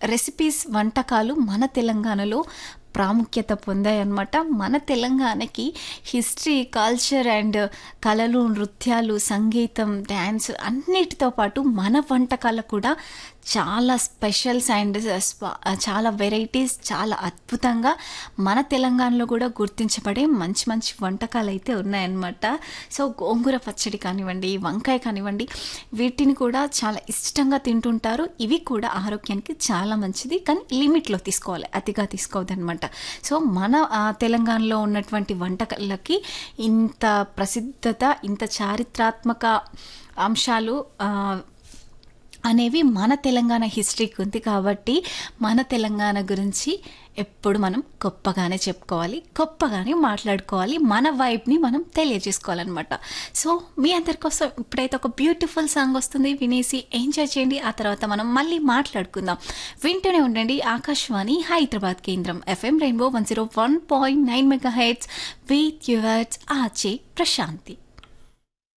Recipes, వంటకాలు మన తెలంగాణలో ప్రాముఖ్యత పొందాయన్నమాట. మన తెలంగాణకి హిస్టరీ, కల్చర్ అండ్ కళలు, నృత్యాలు, సంగీతం, డ్యాన్స్ అన్నిటితో పాటు మన వంటకాలు కూడా చాలా స్పెషల్స్ అండ్ చాలా వెరైటీస్, చాలా అద్భుతంగా మన తెలంగాణలో కూడా గుర్తించబడే మంచి మంచి వంటకాలు అయితే ఉన్నాయన్నమాట. సో గోంగూర పచ్చడి కానివ్వండి, వంకాయ కానివ్వండి, వీటిని కూడా చాలా ఇష్టంగా తింటుంటారు. ఇవి కూడా ఆరోగ్యానికి చాలా మంచిది, కానీ లిమిట్లో తీసుకోవాలి, అతిగా తీసుకోవద్దనమాట. సో మన తెలంగాణలో ఉన్నటువంటి వంటకాలకి ఇంత ప్రసిద్ధత, ఇంత చారిత్రాత్మక అంశాలు అనేవి మన తెలంగాణ హిస్టరీకి ఉంది. కాబట్టి మన తెలంగాణ గురించి ఎప్పుడు మనం గొప్పగానే చెప్పుకోవాలి, గొప్పగానే మాట్లాడుకోవాలి, మన వైబ్ని మనం తెలియజేసుకోవాలన్నమాట. సో మీ అందరి కోసం ఇప్పుడైతే ఒక బ్యూటిఫుల్ సాంగ్ వస్తుంది, వినేసి ఎంజాయ్ చేయండి. ఆ తర్వాత మనం మళ్ళీ మాట్లాడుకుందాం. వింటూనే ఉండండి ఆకాశవాణి హైదరాబాద్ కేంద్రం FM rainbow 101.9 MHz with yours RJ Prashanti.